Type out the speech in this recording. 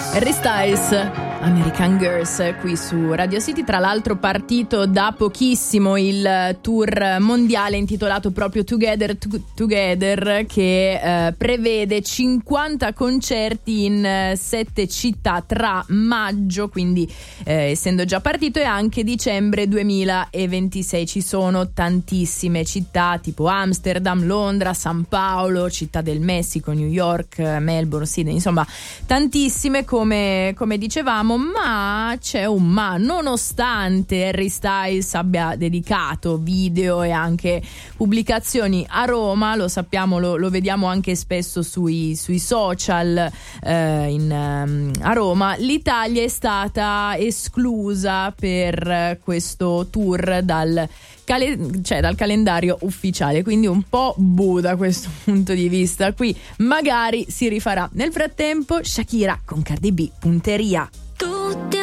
Harry Styles, American Girls, qui su Radio City. Tra l'altro partito da pochissimo il tour mondiale intitolato proprio Together, che prevede 50 concerti in 7 città tra maggio, quindi essendo già partito, e anche dicembre 2026. Ci sono tantissime città tipo Amsterdam, Londra, San Paolo, Città del Messico, New York, Melbourne, Sydney, insomma tantissime come dicevamo. Ma c'è un ma: nonostante Harry Styles abbia dedicato video e anche pubblicazioni a Roma, lo sappiamo, lo vediamo anche spesso sui social a Roma, l'Italia è stata esclusa per questo tour dal calendario ufficiale, quindi un po' da questo punto di vista. Qui magari si rifarà. Nel frattempo Shakira con Cardi B, Punteria.